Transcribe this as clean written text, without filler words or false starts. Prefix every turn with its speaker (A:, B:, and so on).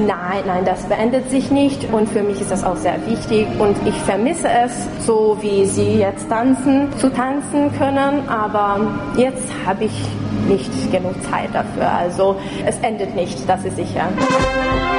A: Nein, das beendet sich nicht und für mich ist das auch sehr wichtig und ich vermisse es, so wie Sie jetzt zu tanzen können, aber jetzt habe ich nicht genug Zeit dafür, also es endet nicht, das ist sicher.